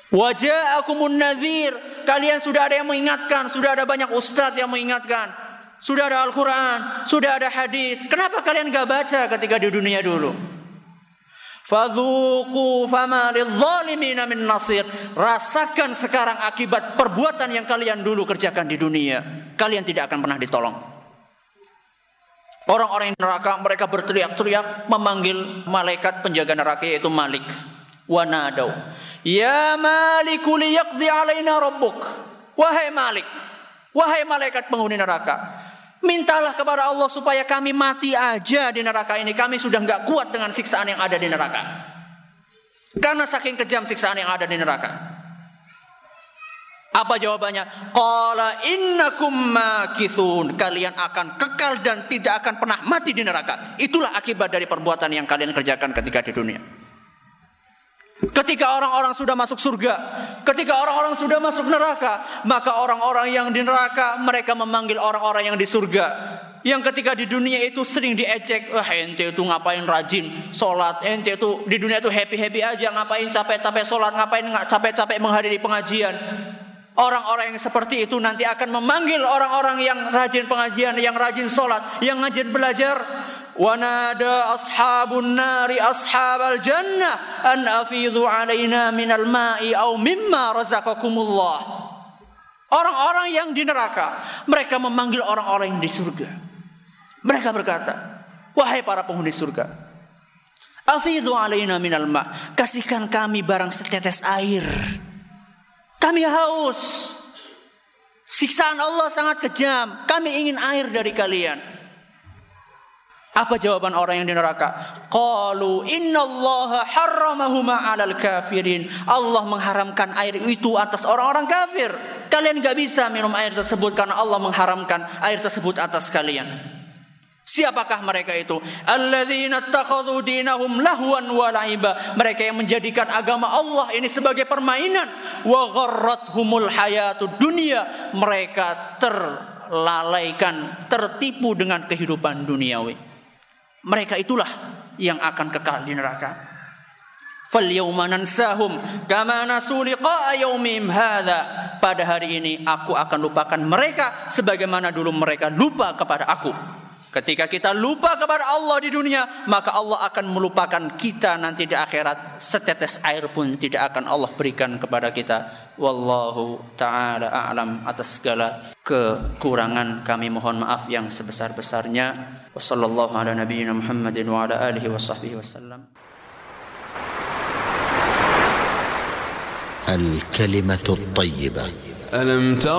Wa ja'akumun nadhir, kalian sudah ada yang mengingatkan, sudah ada banyak ustadz yang mengingatkan, sudah ada Al-Quran, sudah ada hadis. Kenapa kalian gak baca ketika di dunia dulu? Fadhuqu fama lidh-dhalimina min nasir. Rasakan sekarang akibat perbuatan yang kalian dulu kerjakan di dunia. Kalian tidak akan pernah ditolong. Orang-orang yang neraka, mereka berteriak-teriak memanggil malaikat penjaga neraka, yaitu Malik. Wa nadau, ya Maliku liyaqdi alaina rabbuk. Wahai Malik, wahai malaikat penghuni neraka, mintalah kepada Allah supaya kami mati aja di neraka ini. Kami sudah gak kuat dengan siksaan yang ada di neraka. Karena saking kejam siksaan yang ada di neraka. Apa jawabannya? Qala innakum makithun. Kalian akan kekal dan tidak akan pernah mati di neraka. Itulah akibat dari perbuatan yang kalian kerjakan ketika di dunia. Ketika orang-orang sudah masuk surga, ketika orang-orang sudah masuk neraka, maka orang-orang yang di neraka mereka memanggil orang-orang yang di surga, yang ketika di dunia itu sering diejek. Wah, ente itu ngapain rajin sholat, ente itu di dunia itu happy-happy aja, ngapain capek-capek sholat, ngapain nggak capek-capek menghadiri pengajian. Orang-orang yang seperti itu nanti akan memanggil orang-orang yang rajin pengajian, yang rajin sholat, yang rajin belajar. Wanada ashabun nari ashabal jannah an afidhu alaina minal ma'i aw mimma razaqakumullah. Orang-orang yang di neraka, mereka memanggil orang-orang yang di surga. Mereka berkata, wahai para penghuni surga, afidhu alaina minal ma', kasihkan kami barang setetes air. Kami haus. Siksaan Allah sangat kejam. Kami ingin air dari kalian. Apa jawaban orang yang di neraka? Qalu innallaha harramahuma 'alal kafirin. Allah mengharamkan air itu atas orang-orang kafir. Kalian enggak bisa minum air tersebut karena Allah mengharamkan air tersebut atas kalian. Siapakah mereka itu? Alladzina ittakhadhu dinahum lahwan wa la'iba. Mereka yang menjadikan agama Allah ini sebagai permainan. Wa gharrathumul hayatud dunya. Mereka terlalaikan, tertipu dengan kehidupan duniawi. Mereka itulah yang akan kekal di neraka. Falyawma nansahum kama nasu liqa'a yaumihim hadza. Pada hari ini aku akan lupakan mereka sebagaimana dulu mereka lupa kepada aku. Ketika kita lupa kepada Allah di dunia, maka Allah akan melupakan kita nanti di akhirat. Setetes air pun tidak akan Allah berikan kepada kita. Wallahu ta'ala a'lam. Atas segala kekurangan kami mohon maaf yang sebesar-besarnya. Wassallallahu ala nabiyyina Muhammadin wa ala alihi wa sahbihi wasallam. Al-kalimatu at-tayyibah.